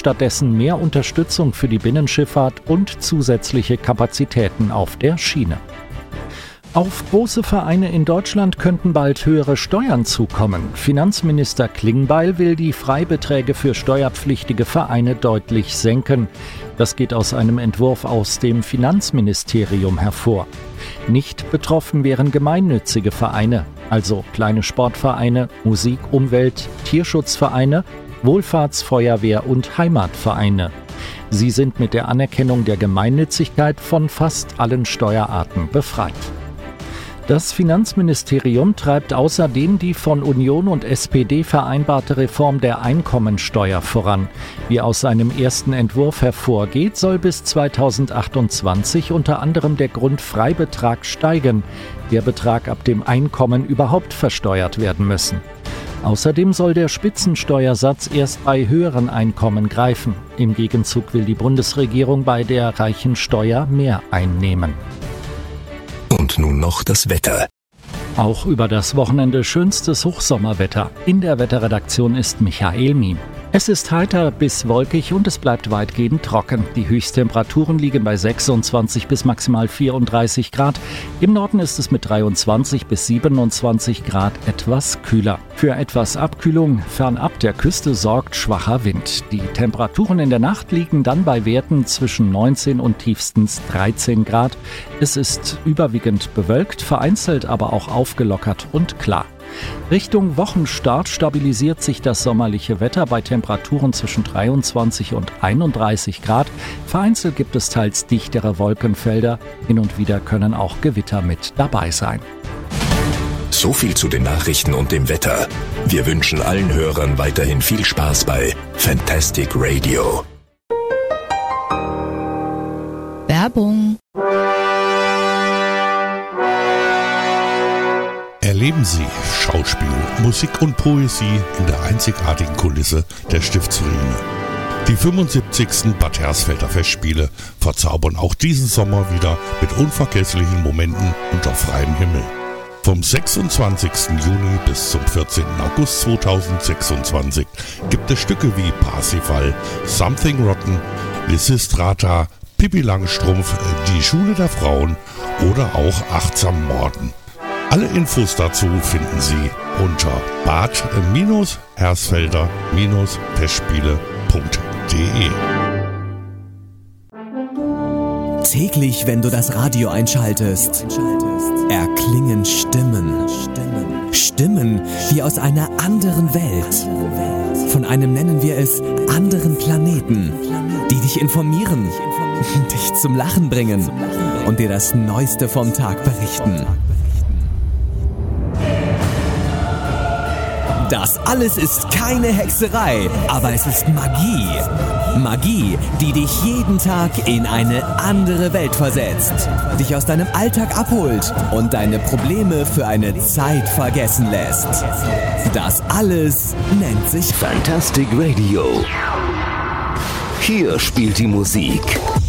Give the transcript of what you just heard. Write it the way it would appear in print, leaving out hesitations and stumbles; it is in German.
stattdessen mehr Unterstützung für die Binnenschifffahrt und zusätzliche Kapazitäten auf der Schiene. Auf große Vereine in Deutschland könnten bald höhere Steuern zukommen. Finanzminister Klingbeil will die Freibeträge für steuerpflichtige Vereine deutlich senken. Das geht aus einem Entwurf aus dem Finanzministerium hervor. Nicht betroffen wären gemeinnützige Vereine, also kleine Sportvereine, Musik-, Umwelt-, Tierschutzvereine, Wohlfahrts-, Feuerwehr- und Heimatvereine. Sie sind mit der Anerkennung der Gemeinnützigkeit von fast allen Steuerarten befreit. Das Finanzministerium treibt außerdem die von Union und SPD vereinbarte Reform der Einkommensteuer voran. Wie aus seinem ersten Entwurf hervorgeht, soll bis 2028 unter anderem der Grundfreibetrag steigen, der Betrag ab dem Einkommen überhaupt versteuert werden müssen. Außerdem soll der Spitzensteuersatz erst bei höheren Einkommen greifen. Im Gegenzug will die Bundesregierung bei der Reichensteuer mehr einnehmen. Und nun noch das Wetter. Auch über das Wochenende schönstes Hochsommerwetter. In der Wetterredaktion ist Michael Miem. Es ist heiter bis wolkig und es bleibt weitgehend trocken. Die Höchsttemperaturen liegen bei 26 bis maximal 34 Grad. Im Norden ist es mit 23 bis 27 Grad etwas kühler. Für etwas Abkühlung fernab der Küste sorgt schwacher Wind. Die Temperaturen in der Nacht liegen dann bei Werten zwischen 19 und tiefstens 13 Grad. Es ist überwiegend bewölkt, vereinzelt aber auch aufgelockert und klar. Richtung Wochenstart stabilisiert sich das sommerliche Wetter bei Temperaturen zwischen 23 und 31 Grad. Vereinzelt gibt es teils dichtere Wolkenfelder. Hin und wieder können auch Gewitter mit dabei sein. So viel zu den Nachrichten und dem Wetter. Wir wünschen allen Hörern weiterhin viel Spaß bei Fantastic Radio. Werbung. Erleben Sie Schauspiel, Musik und Poesie in der einzigartigen Kulisse der Stiftsruine. Die 75. Bad Hersfelder Festspiele verzaubern auch diesen Sommer wieder mit unvergesslichen Momenten unter freiem Himmel. Vom 26. Juni bis zum 14. August 2026 gibt es Stücke wie Parsifal, Something Rotten, Lysistrata, Pippi Langstrumpf, Die Schule der Frauen oder auch Achtsam Morden. Alle Infos dazu finden Sie unter bad-hersfelder-festspiele.de. Täglich, wenn du das Radio einschaltest, erklingen Stimmen. Stimmen wie aus einer anderen Welt. Von einem nennen wir es anderen Planeten, die dich informieren, dich zum Lachen bringen und dir das Neueste vom Tag berichten. Das alles ist keine Hexerei, aber es ist Magie. Magie, die dich jeden Tag in eine andere Welt versetzt, dich aus deinem Alltag abholt und deine Probleme für eine Zeit vergessen lässt. Das alles nennt sich Fantastic Radio. Hier spielt die Musik